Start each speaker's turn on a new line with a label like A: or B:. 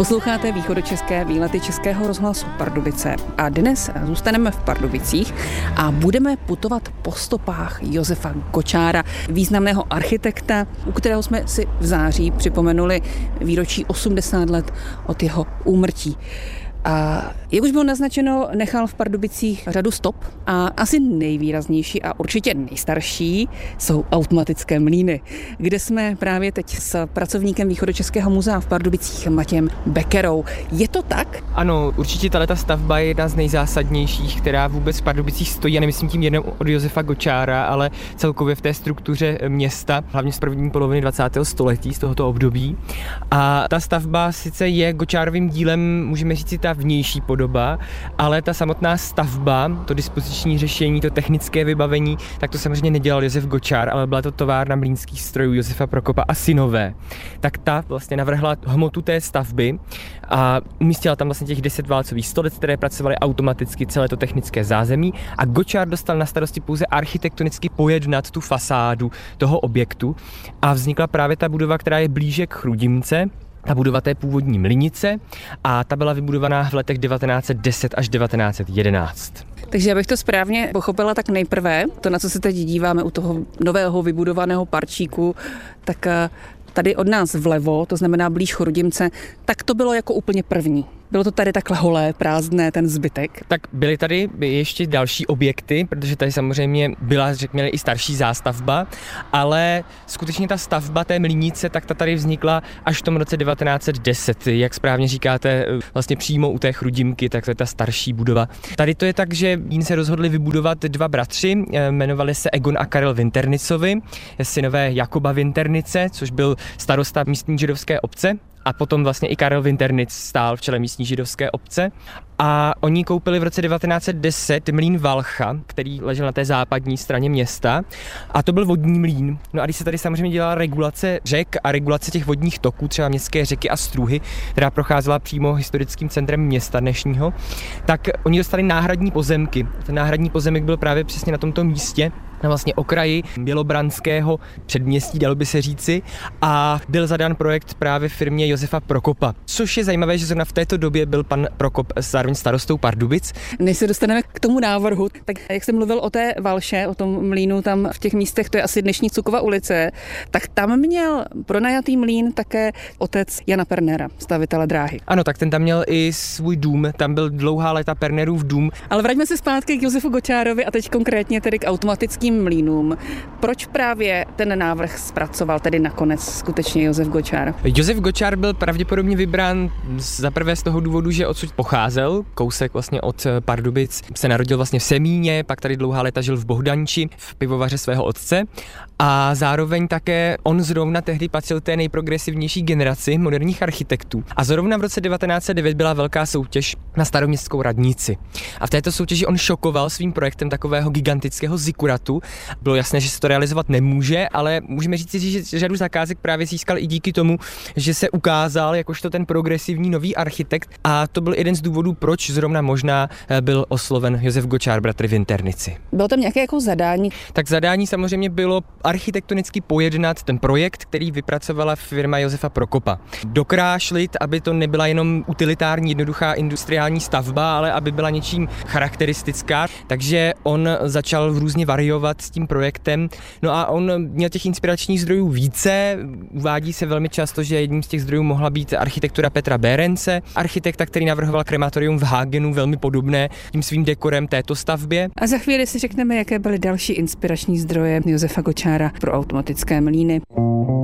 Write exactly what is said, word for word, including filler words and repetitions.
A: Posloucháte východočeské výlety Českého rozhlasu Pardubice a dnes zůstaneme v Pardubicích a budeme putovat po stopách Josefa Gočára, významného architekta, u kterého jsme si v září připomenuli výročí osmdesát let od jeho úmrtí. A jak už bylo naznačeno, nechal v Pardubicích řadu stop a asi nejvýraznější a určitě nejstarší jsou automatické mlýny, kde jsme právě teď s pracovníkem Východočeského muzea v Pardubicích Matějem Bekerou. Je to tak?
B: Ano, určitě tato stavba je jedna z nejzásadnějších, která vůbec v Pardubicích stojí, a nemyslím tím jenom od Josefa Gočára, ale celkově v té struktuře města, hlavně z první poloviny dvacátého století, z tohoto období. A ta stavba sice je Gočárovým dílem, můžeme říct si ta vnější podoba, ale ta samotná stavba, to dispoziční řešení, to technické vybavení, tak to samozřejmě nedělal Josef Gočár, ale byla to továrna mlýnských strojů Josefa Prokopa a synové. Tak ta vlastně navrhla hmotu té stavby a umístila tam vlastně těch deset válcových stolec, které pracovaly automaticky, celé to technické zázemí, a Gočár dostal na starosti pouze architektonicky pojednat tu fasádu toho objektu a vznikla právě ta budova, která je blíže k Chrudimce, ta budova té původní mlynice, a ta byla vybudovaná v letech devatenáct set deset až devatenáct set jedenáct.
A: Takže abych to správně pochopila, tak nejprve to, na co se teď díváme u toho nového vybudovaného parčíku, tak tady od nás vlevo, to znamená blíž Chrudimce, tak to bylo jako úplně první. Bylo to tady takhle holé, prázdné, ten zbytek? Tak
B: byly tady ještě další objekty, protože tady samozřejmě byla, řekněme, i starší zástavba, ale skutečně ta stavba té mlýnice, tak ta tady vznikla až v tom roce devatenáct set deset, jak správně říkáte, vlastně přímo u té Chrudimky, tak to je ta starší budova. Tady to je tak, že jí se rozhodli vybudovat dva bratři, jmenovali se Egon a Karel Winternicovi, synové Jakuba Winternice, což byl starosta místní židovské obce. A potom vlastně i Karel Winternic stál v čele místní židovské obce. A oni koupili v roce devatenáct set deset mlýn Valcha, který ležel na té západní straně města. A to byl vodní mlýn. No a když se tady samozřejmě dělala regulace řek a regulace těch vodních toků, třeba městské řeky a Struhy, která procházela přímo historickým centrem města dnešního, tak oni dostali náhradní pozemky. Ten náhradní pozemek byl právě přesně na tomto místě, na vlastně okraji Bělobranského předměstí, dalo by se říci, a byl zadán projekt právě firmě Josefa Prokopa. Což je zajímavé, že zrovna v této době byl pan Prokop zároveň starostou Pardubic.
A: Než se dostaneme k tomu návrhu, tak jak jsem mluvil o té Valše, o tom mlýnu tam v těch místech, to je asi dnešní Cukova ulice, tak tam měl pronajatý mlýn také otec Jana Pernera, stavitele dráhy.
B: Ano, tak ten tam měl i svůj dům, tam byl dlouhá léta Pernerův dům.
A: Ale vraťme se zpátky k Josefu Gočárovi a teď konkrétně tedy k automatickým mlýnům. Proč právě ten návrh zpracoval tedy nakonec skutečně Josef Gočár?
B: Josef Gočár byl pravděpodobně vybrán za prvé z toho důvodu, že odsud pocházel, kousek vlastně od Pardubic, se narodil vlastně v Semíně, pak tady dlouhá léta žil v Bohdanči, v pivovaře svého otce, a zároveň také on zrovna tehdy patřil té nejprogresivnější generaci moderních architektů. A zrovna v roce devatenáct set devět byla velká soutěž na staroměstskou radnici. A v této soutěži on šokoval svým projektem takového gigantického zikuratu. Bylo jasné, že se to realizovat nemůže, ale můžeme říct, že řadu zakázek právě získal i díky tomu, že se ukázal jakožto ten progresivní nový architekt, a to byl jeden z důvodů, proč zrovna možná byl osloven Josef Gočár bratry Winternici.
A: Bylo tam nějaké jako zadání?
B: Tak zadání samozřejmě bylo architektonicky pojednat ten projekt, který vypracovala firma Josefa Prokopa. Dokrášlit, aby to nebyla jenom utilitární, jednoduchá industriální stavba, ale aby byla něčím charakteristická. Takže on začal různě variovat s tím projektem. No a on měl těch inspiračních zdrojů více. Uvádí se velmi často, že jedním z těch zdrojů mohla být architektura Petra Berence, architekta, který navrhoval krematorium v Hagenu, velmi podobné tím svým dekorem této stavbě.
A: A za chvíli si řekneme, jaké byly další inspirační zdroje Josefa Gočára pro automatické mlýny.